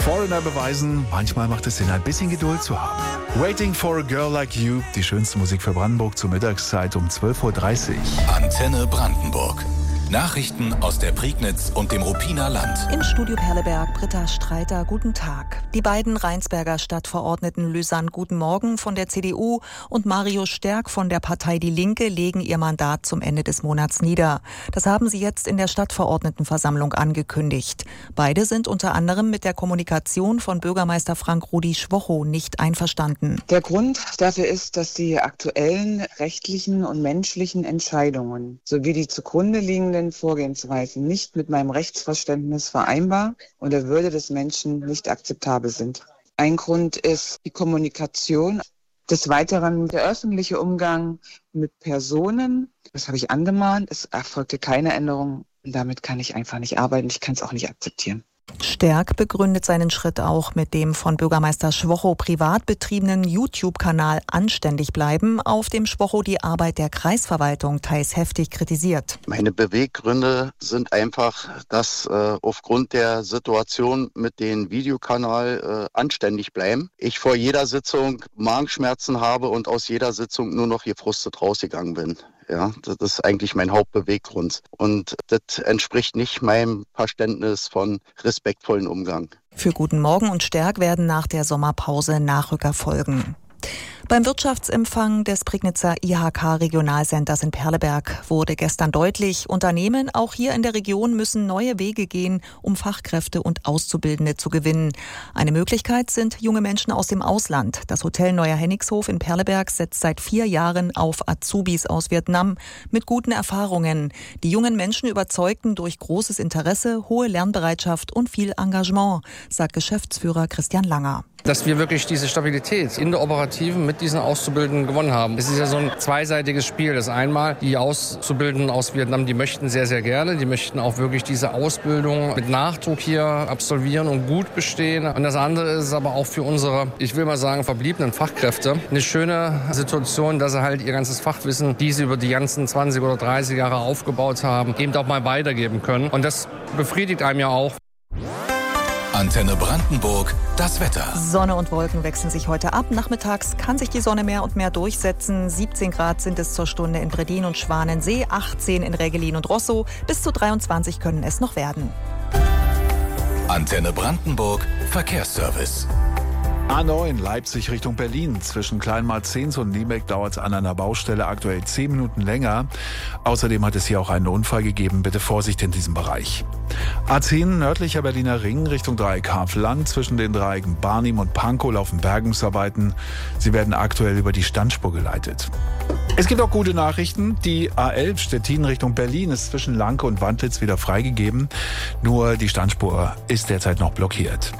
Foreigner beweisen, manchmal macht es Sinn, ein bisschen Geduld zu haben. Waiting for a Girl Like You, die schönste Musik für Brandenburg zur Mittagszeit um 12.30 Uhr. Antenne Brandenburg. Nachrichten aus der Prignitz und dem Ruppiner Land. Im Studio Perleberg, Britta Streiter, guten Tag. Die beiden Rheinsberger Stadtverordneten Lysanne Guten Morgen von der CDU und Mario Sterk von der Partei Die Linke legen ihr Mandat zum Ende des Monats nieder. Das haben sie jetzt in der Stadtverordnetenversammlung angekündigt. Beide sind unter anderem mit der Kommunikation von Bürgermeister Frank-Rudi Schwochow nicht einverstanden. Der Grund dafür ist, dass die aktuellen rechtlichen und menschlichen Entscheidungen sowie die zugrunde liegenden Vorgehensweisen nicht mit meinem Rechtsverständnis vereinbar und der Würde des Menschen nicht akzeptabel sind. Ein Grund ist die Kommunikation. Des Weiteren der öffentliche Umgang mit Personen. Das habe ich angemahnt. Es erfolgte keine Änderung. Und damit kann ich einfach nicht arbeiten. Ich kann es auch nicht akzeptieren. Sterk begründet seinen Schritt auch mit dem von Bürgermeister Schwochow privat betriebenen YouTube-Kanal Anständig bleiben, auf dem Schwochow die Arbeit der Kreisverwaltung teils heftig kritisiert. Meine Beweggründe sind einfach, dass aufgrund der Situation mit dem Videokanal Anständig bleiben, ich vor jeder Sitzung Magenschmerzen habe und aus jeder Sitzung nur noch gefrustet rausgegangen bin. Ja, das ist eigentlich mein Hauptbeweggrund. Und das entspricht nicht meinem Verständnis von respektvollen Umgang. Für Guten Morgen und Sterk werden nach der Sommerpause Nachrücker folgen. Beim Wirtschaftsempfang des Prignitzer IHK-Regionalcenters in Perleberg wurde gestern deutlich, Unternehmen auch hier in der Region müssen neue Wege gehen, um Fachkräfte und Auszubildende zu gewinnen. Eine Möglichkeit sind junge Menschen aus dem Ausland. Das Hotel Neuer Hennigshof in Perleberg setzt seit 4 Jahren auf Azubis aus Vietnam mit guten Erfahrungen. Die jungen Menschen überzeugten durch großes Interesse, hohe Lernbereitschaft und viel Engagement, sagt Geschäftsführer Christian Langer. Dass wir wirklich diese Stabilität in der Operativen mit diesen Auszubildenden gewonnen haben. Es ist ja so ein zweiseitiges Spiel. Das einmal, die Auszubildenden aus Vietnam, die möchten sehr, sehr gerne. Die möchten auch wirklich diese Ausbildung mit Nachdruck hier absolvieren und gut bestehen. Und das andere ist aber auch für unsere, ich will mal sagen, verbliebenen Fachkräfte eine schöne Situation, dass sie halt ihr ganzes Fachwissen, die sie über die ganzen 20 oder 30 Jahre aufgebaut haben, eben auch mal weitergeben können. Und das befriedigt einem ja auch. Antenne Brandenburg, das Wetter. Sonne und Wolken wechseln sich heute ab. Nachmittags kann sich die Sonne mehr und mehr durchsetzen. 17 Grad sind es zur Stunde in Bredin und Schwanensee, 18 in Reggelin und Rosso. Bis zu 23 können es noch werden. Antenne Brandenburg, Verkehrsservice. A9 Leipzig Richtung Berlin. Zwischen Kleinmarzens und Niebeck dauert es an einer Baustelle aktuell 10 Minuten länger. Außerdem hat es hier auch einen Unfall gegeben. Bitte Vorsicht in diesem Bereich. A10 nördlicher Berliner Ring Richtung Dreieck Havelland. Zwischen den Dreiecken Barnim und Pankow laufen Bergungsarbeiten. Sie werden aktuell über die Standspur geleitet. Es gibt auch gute Nachrichten. Die A11 Stettin Richtung Berlin ist zwischen Lanke und Wandlitz wieder freigegeben. Nur die Standspur ist derzeit noch blockiert.